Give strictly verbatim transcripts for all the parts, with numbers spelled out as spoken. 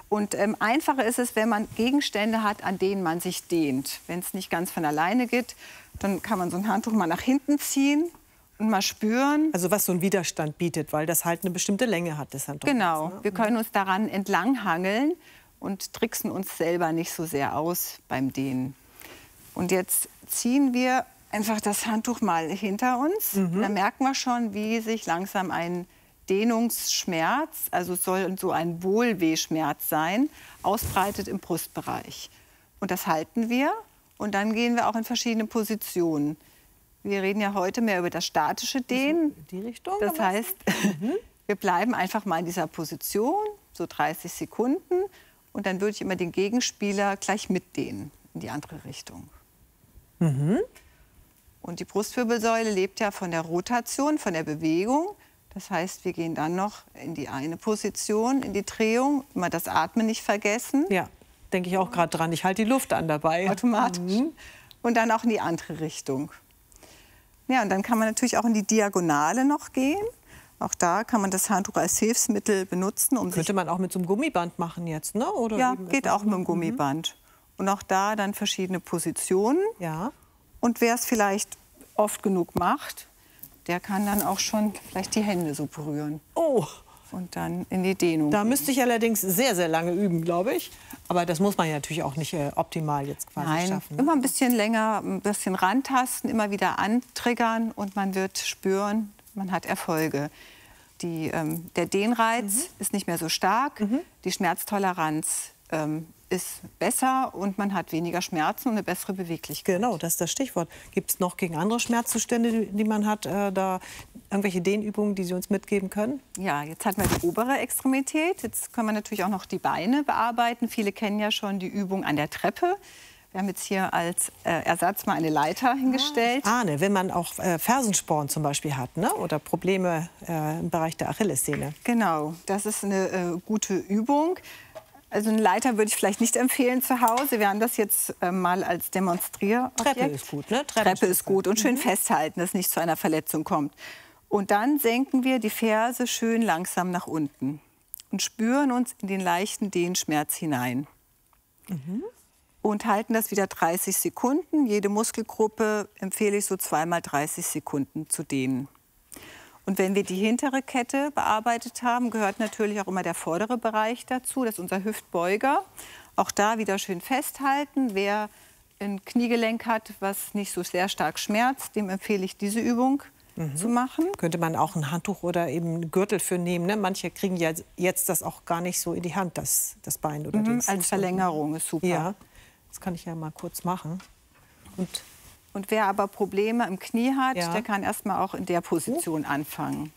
Und ähm, einfacher ist es, wenn man Gegenstände hat, an denen man sich dehnt. Wenn es nicht ganz von alleine geht, dann kann man so ein Handtuch mal nach hinten ziehen und mal spüren. Also was so einen Widerstand bietet, weil das halt eine bestimmte Länge hat, das Handtuch. Genau, Ne? wir können uns daran entlanghangeln und tricksen uns selber nicht so sehr aus beim Dehnen. Und jetzt ziehen wir einfach das Handtuch mal hinter uns. Mhm. Da merken wir schon, wie sich langsam ein Dehnungsschmerz, also es soll so ein Wohlwehschmerz sein, ausbreitet im Brustbereich. Und das halten wir und dann gehen wir auch in verschiedene Positionen. Wir reden ja heute mehr über das statische Dehnen. Die Richtung? Das heißt, mhm. wir bleiben einfach mal in dieser Position, so dreißig Sekunden. Und dann würde ich immer den Gegenspieler gleich mitdehnen in die andere Richtung. Mhm. Und die Brustwirbelsäule lebt ja von der Rotation, von der Bewegung. Das heißt, wir gehen dann noch in die eine Position, in die Drehung. Immer das Atmen nicht vergessen. Ja, denke ich auch gerade dran. Ich halte die Luft an dabei. Automatisch. Mhm. Und dann auch in die andere Richtung. Ja, und dann kann man natürlich auch in die Diagonale noch gehen. Auch da kann man das Handtuch als Hilfsmittel benutzen. Um Könnte man auch mit so einem Gummiband machen jetzt, ne? Oder ja, geht auch mit dem Gummiband. Mhm. Und auch da dann verschiedene Positionen. Ja. Und wer es vielleicht oft genug macht, der kann dann auch schon vielleicht die Hände so berühren. Oh! Und dann in die Dehnung. Da müsste ich allerdings sehr, sehr lange üben, glaube ich. Aber das muss man ja natürlich auch nicht äh, optimal jetzt quasi Nein, schaffen. Ne? Immer ein bisschen länger, ein bisschen rantasten, immer wieder antriggern und man wird spüren, man hat Erfolge. Die, ähm, der Dehnreiz mhm. ist nicht mehr so stark, mhm. die Schmerztoleranz ähm, ist besser und man hat weniger Schmerzen und eine bessere Beweglichkeit. Genau, das ist das Stichwort. Gibt es noch gegen andere Schmerzzustände, die, die man hat, äh, da irgendwelche Dehnübungen, die Sie uns mitgeben können? Ja, jetzt hatten wir die obere Extremität. Jetzt können wir natürlich auch noch die Beine bearbeiten. Viele kennen ja schon die Übung an der Treppe. Wir haben jetzt hier als äh, Ersatz mal eine Leiter hingestellt. Ah, ahne, wenn man auch äh, Fersensporn zum Beispiel hat, ne? Oder Probleme äh, im Bereich der Achillessehne. Genau, das ist eine äh, gute Übung. Also eine Leiter würde ich vielleicht nicht empfehlen zu Hause. Wir haben das jetzt äh, mal als Demonstrierobjekt. Treppe ist gut, ne? Treppe ist gut und schön mhm. festhalten, dass es nicht zu einer Verletzung kommt. Und dann senken wir die Ferse schön langsam nach unten und spüren uns in den leichten Dehnschmerz hinein. Mhm. Und halten das wieder dreißig Sekunden. Jede Muskelgruppe empfehle ich so zweimal dreißig Sekunden zu dehnen. Und wenn wir die hintere Kette bearbeitet haben, gehört natürlich auch immer der vordere Bereich dazu. Das ist unser Hüftbeuger. Auch da wieder schön festhalten. Wer ein Kniegelenk hat, was nicht so sehr stark schmerzt, dem empfehle ich diese Übung mhm. zu machen. Könnte man auch ein Handtuch oder eben einen Gürtel für nehmen. Ne? Manche kriegen ja jetzt das auch gar nicht so in die Hand, das, das Bein oder mhm, den Fuß. Als Verlängerung ist super. Ja, das kann ich ja mal kurz machen. Und Und wer aber Probleme im Knie hat, ja. der kann erst mal auch in der Position anfangen.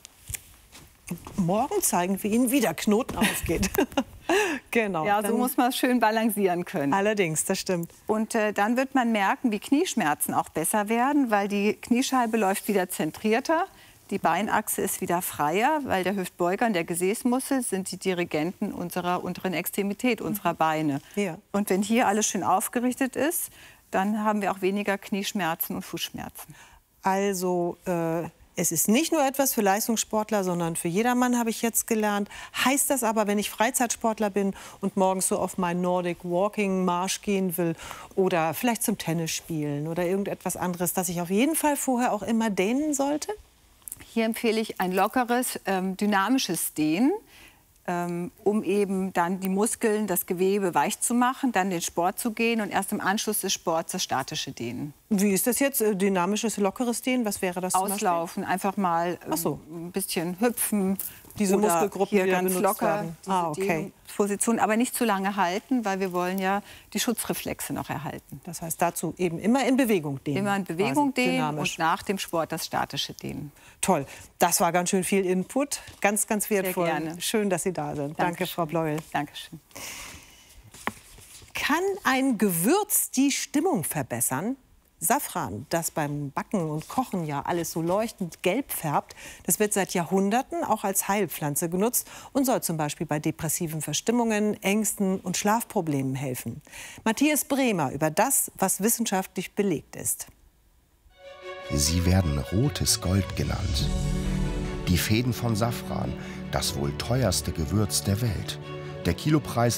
Morgen zeigen wir Ihnen, wie der Knoten aufgeht. Genau. Ja, so dann muss man es schön balancieren können. Allerdings, das stimmt. Und äh, dann wird man merken, wie Knieschmerzen auch besser werden, weil die Kniescheibe läuft wieder zentrierter. Die Beinachse ist wieder freier, weil der Hüftbeuger und der Gesäßmuskel sind die Dirigenten unserer unteren Extremität, unserer Beine. Ja. Und wenn hier alles schön aufgerichtet ist, dann haben wir auch weniger Knieschmerzen und Fußschmerzen. Also äh, es ist nicht nur etwas für Leistungssportler, sondern für jedermann, habe ich jetzt gelernt. Heißt das aber, wenn ich Freizeitsportler bin und morgens so auf meinen Nordic Walking Marsch gehen will oder vielleicht zum Tennis spielen oder irgendetwas anderes, dass ich auf jeden Fall vorher auch immer dehnen sollte? Hier empfehle ich ein lockeres, ähm, dynamisches Dehnen, ähm, um eben dann die Muskeln, das Gewebe weich zu machen, dann den Sport zu gehen und erst im Anschluss des Sports das statische Dehnen. Wie ist das jetzt? Dynamisches, lockeres Dehnen? Was wäre das? Auslaufen, einfach mal ähm, Ach so. ein bisschen hüpfen. Diese oder Muskelgruppen, hier die ganz benutzt locker werden. diese Ah, okay. Position, aber nicht zu lange halten, weil wir wollen ja die Schutzreflexe noch erhalten. Das heißt, dazu eben immer in Bewegung dehnen. Immer in Bewegung quasi, dehnen dynamisch. und nach dem Sport das statische Dehnen. Toll, das war ganz schön viel Input, ganz, ganz wertvoll. Sehr gerne. Schön, dass Sie da sind. Danke, Dankeschön. Frau Bleuel. Dankeschön. Kann ein Gewürz die Stimmung verbessern? Safran, das beim Backen und Kochen ja alles so leuchtend gelb färbt, das wird seit Jahrhunderten auch als Heilpflanze genutzt und soll zum Beispiel bei depressiven Verstimmungen, Ängsten und Schlafproblemen helfen. Matthias Bremer über das, was wissenschaftlich belegt ist. Sie werden rotes Gold genannt. Die Fäden von Safran, das wohl teuerste Gewürz der Welt. Der Kilopreis